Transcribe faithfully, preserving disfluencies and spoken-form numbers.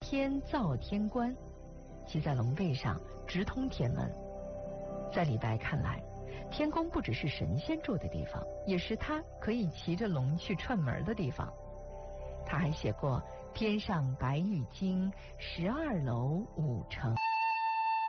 天造天关，骑在龙背上直通天门。在李白看来，天宫不只是神仙住的地方，也是他可以骑着龙去串门的地方。他还写过天上白玉京，十二楼五城。